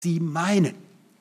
sie meinen.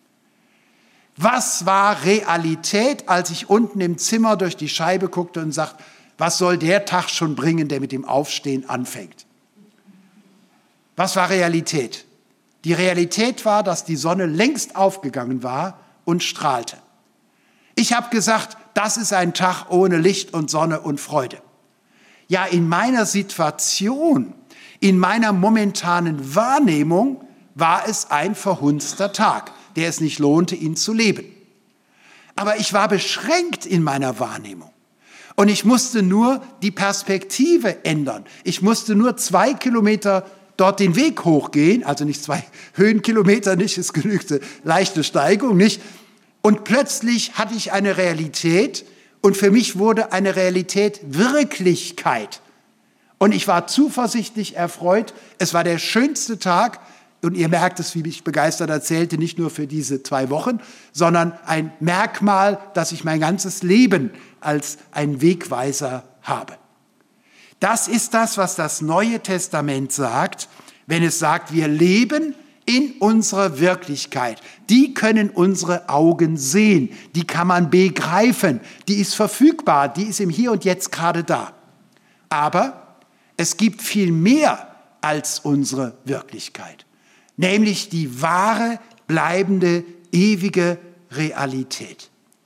Was war Realität, als ich unten im Zimmer durch die Scheibe guckte und sagte, was soll der Tag schon bringen, der mit dem Aufstehen anfängt? Was war Realität? Die Realität war, dass die Sonne längst aufgegangen war und strahlte. Ich habe gesagt, das ist ein Tag ohne Licht und Sonne und Freude. Ja, in meiner Situation, in meiner momentanen Wahrnehmung war es ein verhunzter Tag, der es nicht lohnte, ihn zu leben. Aber ich war beschränkt in meiner Wahrnehmung. Und ich musste nur die Perspektive ändern. Ich musste nur 2 Kilometer dort den Weg hochgehen, also nicht 2 Höhenkilometer, nicht, es genügte leichte Steigung, nicht. Und plötzlich hatte ich eine Realität und für mich wurde eine Realität Wirklichkeit. Und ich war zuversichtlich erfreut. Es war der schönste Tag. Und ihr merkt es, wie ich begeistert erzählte, nicht nur für diese 2 Wochen, sondern ein Merkmal, dass ich mein ganzes Leben als ein Wegweiser habe. Das ist das, was das Neue Testament sagt, wenn es sagt, wir leben in unserer Wirklichkeit. Die können unsere Augen sehen, die kann man begreifen, die ist verfügbar, die ist im Hier und Jetzt gerade da. Aber es gibt viel mehr als unsere Wirklichkeit, nämlich die wahre, bleibende, ewige Realität.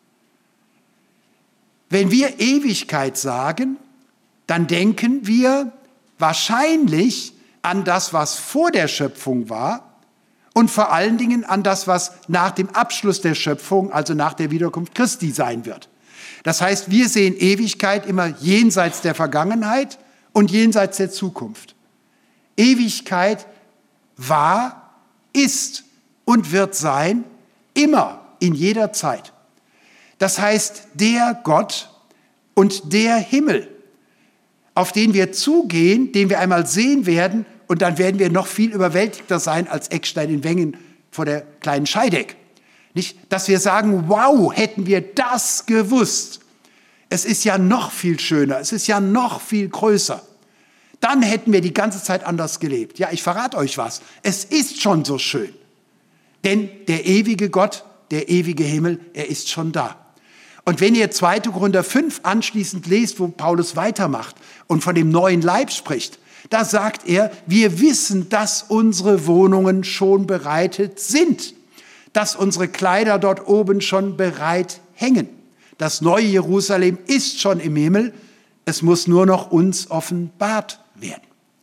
Wenn wir Ewigkeit sagen, dann denken wir wahrscheinlich an das, was vor der Schöpfung war und vor allen Dingen an das, was nach dem Abschluss der Schöpfung, also nach der Wiederkunft Christi sein wird. Das heißt, wir sehen Ewigkeit immer jenseits der Vergangenheit und jenseits der Zukunft. Ewigkeit war, ist und wird sein, immer, in jeder Zeit. Das heißt, der Gott und der Himmel, auf den wir zugehen, den wir einmal sehen werden, und dann werden wir noch viel überwältigter sein als Eckstein in Wengen vor der kleinen Scheideck. Nicht, dass wir sagen, wow, hätten wir das gewusst. Es ist ja noch viel schöner, es ist ja noch viel größer. Dann hätten wir die ganze Zeit anders gelebt. Ja, ich verrate euch was, es ist schon so schön. Denn der ewige Gott, der ewige Himmel, er ist schon da. Und wenn ihr 2. Korinther 5 anschließend lest, wo Paulus weitermacht und von dem neuen Leib spricht, da sagt er, wir wissen, dass unsere Wohnungen schon bereitet sind, dass unsere Kleider dort oben schon bereit hängen. Das neue Jerusalem ist schon im Himmel, es muss nur noch uns offenbart werden.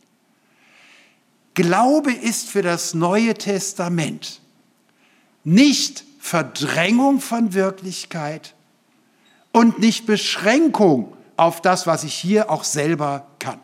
Glaube ist für das Neue Testament nicht Verdrängung von Wirklichkeit und nicht Beschränkung auf das, was ich hier auch selber kann,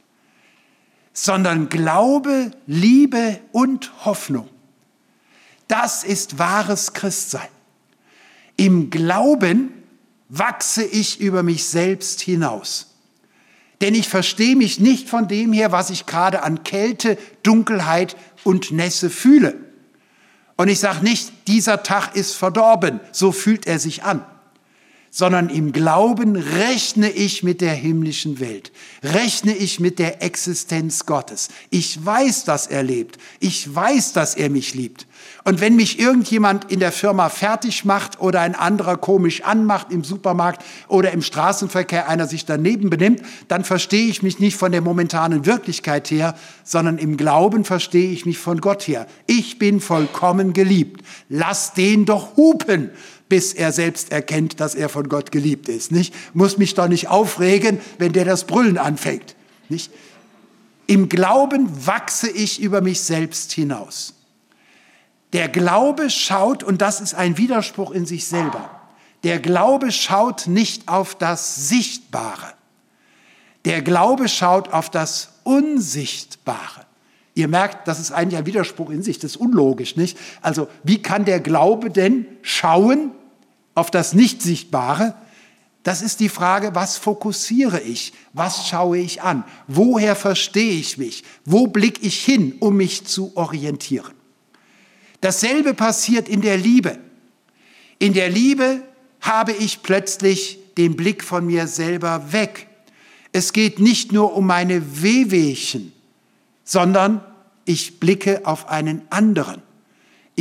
sondern Glaube, Liebe und Hoffnung. Das ist wahres Christsein. Im Glauben wachse ich über mich selbst hinaus. Denn ich verstehe mich nicht von dem her, was ich gerade an Kälte, Dunkelheit und Nässe fühle. Und ich sage nicht, dieser Tag ist verdorben, so fühlt er sich an. Sondern im Glauben rechne ich mit der himmlischen Welt, rechne ich mit der Existenz Gottes. Ich weiß, dass er lebt, ich weiß, dass er mich liebt. Und wenn mich irgendjemand in der Firma fertig macht oder ein anderer komisch anmacht im Supermarkt oder im Straßenverkehr einer sich daneben benimmt, dann verstehe ich mich nicht von der momentanen Wirklichkeit her, sondern im Glauben verstehe ich mich von Gott her. Ich bin vollkommen geliebt. Lass den doch hupen, bis er selbst erkennt, dass er von Gott geliebt ist. Nicht? Muss mich doch nicht aufregen, wenn der das Brüllen anfängt. Nicht? Im Glauben wachse ich über mich selbst hinaus. Der Glaube schaut, und das ist ein Widerspruch in sich selber, der Glaube schaut nicht auf das Sichtbare. Der Glaube schaut auf das Unsichtbare. Ihr merkt, das ist eigentlich ein Widerspruch in sich, das ist unlogisch, nicht? Also, wie kann der Glaube denn schauen auf das Nicht-Sichtbare? Das ist die Frage, was fokussiere ich? Was schaue ich an? Woher verstehe ich mich? Wo blicke ich hin, um mich zu orientieren? Dasselbe passiert in der Liebe. In der Liebe habe ich plötzlich den Blick von mir selber weg. Es geht nicht nur um meine Wehwehchen, sondern ich blicke auf einen anderen.